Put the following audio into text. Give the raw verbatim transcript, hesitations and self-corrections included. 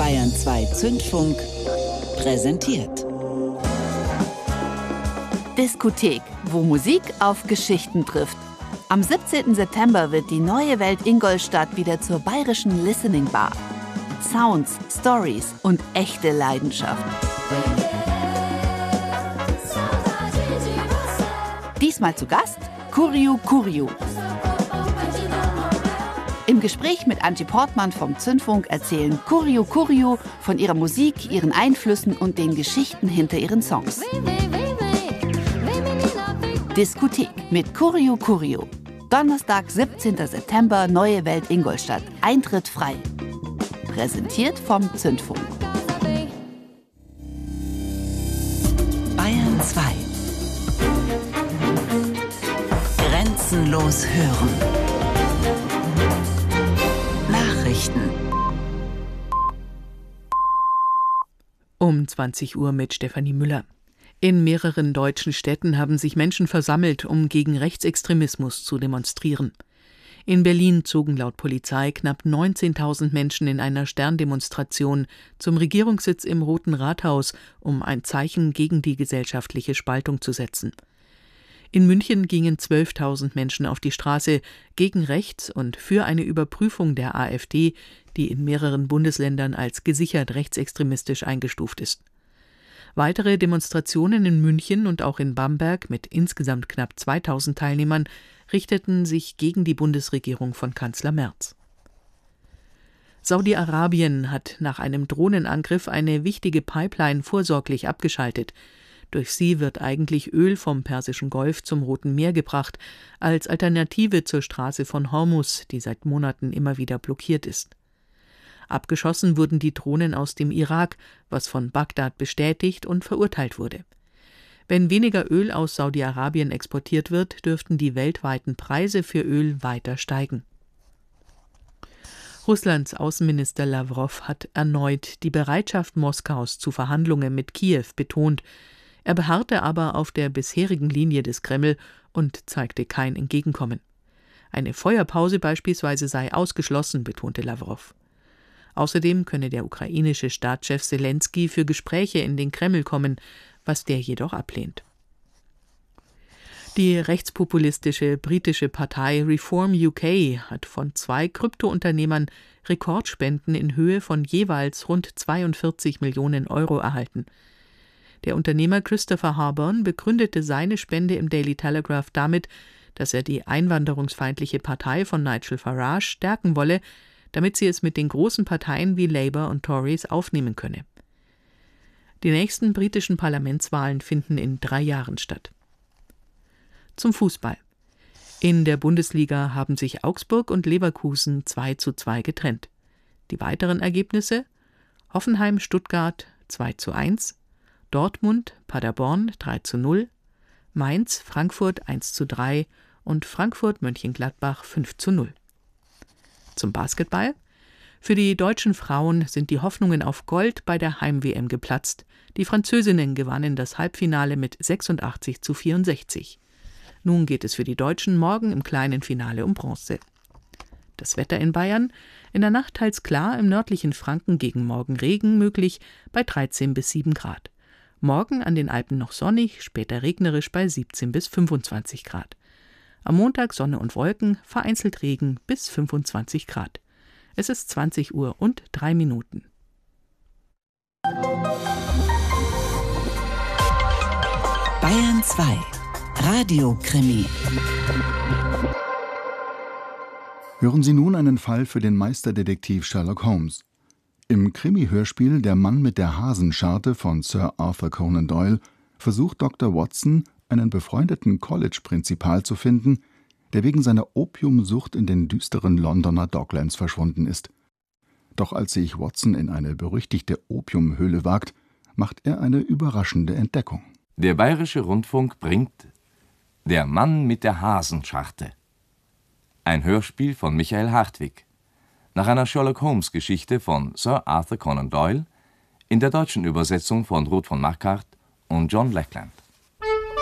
Bayern zwei Zündfunk präsentiert. Diskothek, wo Musik auf Geschichten trifft. Am siebzehnten September wird die neue Welt Ingolstadt wieder zur bayerischen Listening Bar. Sounds, Stories und echte Leidenschaft. Diesmal zu Gast Kuriu Kuriu. Im Gespräch mit Angie Portmann vom Zündfunk erzählen Kuriu Kuriu von ihrer Musik, ihren Einflüssen und den Geschichten hinter ihren Songs. Diskothek mit Kuriu Kuriu. Donnerstag, siebzehnten September, Neue Welt Ingolstadt. Eintritt frei. Präsentiert vom Zündfunk. Bayern zwei. Grenzenlos hören. Nachrichten. Um zwanzig Uhr mit Stefanie Müller. In mehreren deutschen Städten haben sich Menschen versammelt, um gegen Rechtsextremismus zu demonstrieren. In Berlin zogen laut Polizei knapp neunzehntausend Menschen in einer Sterndemonstration zum Regierungssitz im Roten Rathaus, um ein Zeichen gegen die gesellschaftliche Spaltung zu setzen. In München gingen zwölftausend Menschen auf die Straße gegen rechts und für eine Überprüfung der AfD, die in mehreren Bundesländern als gesichert rechtsextremistisch eingestuft ist. Weitere Demonstrationen in München und auch in Bamberg mit insgesamt knapp zweitausend Teilnehmern richteten sich gegen die Bundesregierung von Kanzler Merz. Saudi-Arabien hat nach einem Drohnenangriff eine wichtige Pipeline vorsorglich abgeschaltet. Durch sie wird eigentlich Öl vom Persischen Golf zum Roten Meer gebracht, als Alternative zur Straße von Hormuz, die seit Monaten immer wieder blockiert ist. Abgeschossen wurden die Drohnen aus dem Irak, was von Bagdad bestätigt und verurteilt wurde. Wenn weniger Öl aus Saudi-Arabien exportiert wird, dürften die weltweiten Preise für Öl weiter steigen. Russlands Außenminister Lawrow hat erneut die Bereitschaft Moskaus zu Verhandlungen mit Kiew betont. Er beharrte aber auf der bisherigen Linie des Kreml und zeigte kein Entgegenkommen. Eine Feuerpause beispielsweise sei ausgeschlossen, betonte Lawrow. Außerdem könne der ukrainische Staatschef Selenskyj für Gespräche in den Kreml kommen, was der jedoch ablehnt. Die rechtspopulistische britische Partei Reform U K hat von zwei Kryptounternehmern Rekordspenden in Höhe von jeweils rund zweiundvierzig Millionen Euro erhalten. Der Unternehmer Christopher Harborn begründete seine Spende im Daily Telegraph damit, dass er die einwanderungsfeindliche Partei von Nigel Farage stärken wolle, damit sie es mit den großen Parteien wie Labour und Tories aufnehmen könne. Die nächsten britischen Parlamentswahlen finden in drei Jahren statt. Zum Fußball. In der Bundesliga haben sich Augsburg und Leverkusen zwei zu zwei getrennt. Die weiteren Ergebnisse: Hoffenheim-Stuttgart zwei zu eins, Dortmund, Paderborn drei zu null, Mainz, Frankfurt eins zu drei und Frankfurt-Mönchengladbach fünf zu null. Zum Basketball. Für die deutschen Frauen sind die Hoffnungen auf Gold bei der Heim-W M geplatzt. Die Französinnen gewannen das Halbfinale mit sechsundachtzig zu vierundsechzig. Nun geht es für die Deutschen morgen im kleinen Finale um Bronze. Das Wetter in Bayern: in der Nacht teils klar, im nördlichen Franken gegen Morgen Regen möglich bei dreizehn bis sieben Grad. Morgen an den Alpen noch sonnig, später regnerisch bei siebzehn bis fünfundzwanzig Grad. Am Montag Sonne und Wolken, vereinzelt Regen bis fünfundzwanzig Grad. Es ist zwanzig Uhr und drei Minuten. Bayern zwei. Radiokrimi. Hören Sie nun einen Fall für den Meisterdetektiv Sherlock Holmes. Im Krimi-Hörspiel Der Mann mit der Hasenscharte von Sir Arthur Conan Doyle versucht Doktor Watson, einen befreundeten College-Prinzipal zu finden, der wegen seiner Opiumsucht in den düsteren Londoner Docklands verschwunden ist. Doch als sich Watson in eine berüchtigte Opiumhöhle wagt, macht er eine überraschende Entdeckung. Der Bayerische Rundfunk bringt Der Mann mit der Hasenscharte. Ein Hörspiel von Michael Hartwig. Nach einer Sherlock-Holmes-Geschichte von Sir Arthur Conan Doyle in der deutschen Übersetzung von Ruth von Marquardt und John Lackland.